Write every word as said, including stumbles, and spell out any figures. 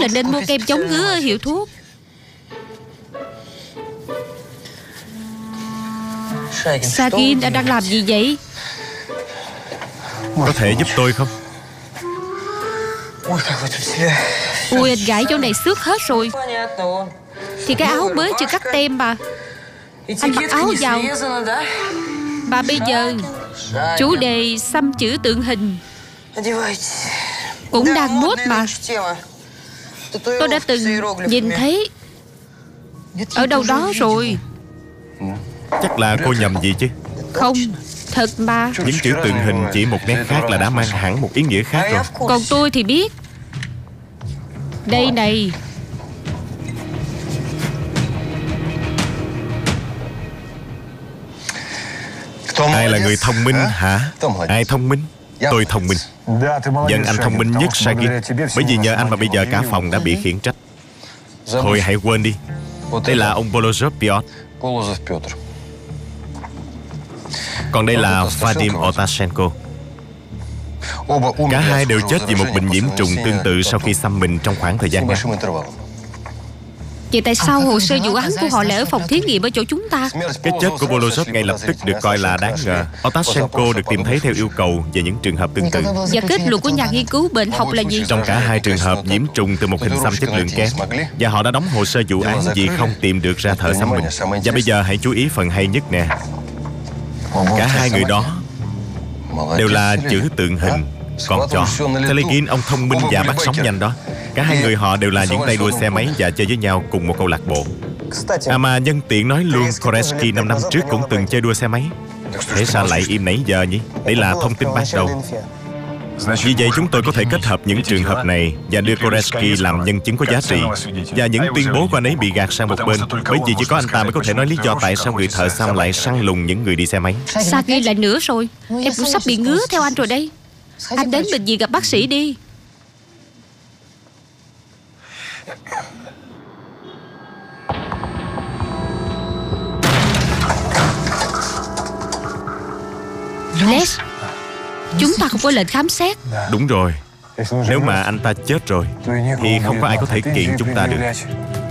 là nên mua kem chống ngứa ở hiệu thuốc. Sagin đã đang làm gì vậy? Có thể giúp tôi không? Ui, anh gãi chỗ này xước hết rồi. Thì cái áo mới chưa cắt tem mà. Anh mặc áo vào. Mà bây giờ chủ đề xăm chữ tượng hình cũng đang mốt mà. Tôi đã từng nhìn thấy ở đâu đó rồi. Chắc là cô nhầm gì chứ? Không, thật mà. Những chữ tượng hình chỉ một nét khác là đã mang hẳn một ý nghĩa khác rồi. Còn tôi thì biết. Đây này. Ai là người thông minh hả? Ai thông minh? Tôi thông minh. Dân anh thông minh nhất, Sagin. Bởi vì nhờ anh mà bây giờ cả phòng đã bị khiển trách. Thôi hãy quên đi. Đây là ông Polozov Piotr. Còn đây là Vadim Otashenko. Cả hai đều chết vì một bệnh nhiễm trùng tương tự sau khi xăm mình trong khoảng thời gian ngắn. Vậy tại sao hồ sơ vụ án của họ lại ở phòng thí nghiệm ở chỗ chúng ta? Cái chết của Polozov ngay lập tức được coi là đáng ngờ. Otashenko được tìm thấy theo yêu cầu về những trường hợp tương tự. Và kết luận của nhà nghiên cứu bệnh học là gì? Trong cả hai trường hợp nhiễm trùng từ một hình xăm chất lượng kém. Và họ đã đóng hồ sơ vụ án vì không tìm được ra thợ xăm mình. Và bây giờ hãy chú ý phần hay nhất nè. Cả hai người đó đều là chữ tượng hình. Còn cho Telegin, ông thông minh và bắt sóng nhanh đó. Cả hai người họ đều là những tay đua xe máy và chơi với nhau cùng một câu lạc bộ. À mà nhân tiện nói luôn, Koreski năm năm trước cũng từng chơi đua xe máy. Thế sao lại im nãy giờ nhỉ? Đây là thông tin ban đầu. Vì vậy chúng tôi có thể kết hợp những trường hợp này và đưa Koreski làm nhân chứng có giá trị. Và những tuyên bố của anh ấy bị gạt sang một bên, bởi vì chỉ có anh ta mới có thể nói lý do tại sao người thợ xăm lại săn lùng những người đi xe máy. Sagin lại nữa rồi. Em cũng sắp bị ngứa theo anh rồi đây. Anh đến bệnh viện gặp bác sĩ đi. Les, chúng ta không có lệnh khám xét. Đúng rồi. Nếu mà anh ta chết rồi thì không có ai có thể kiện chúng ta được.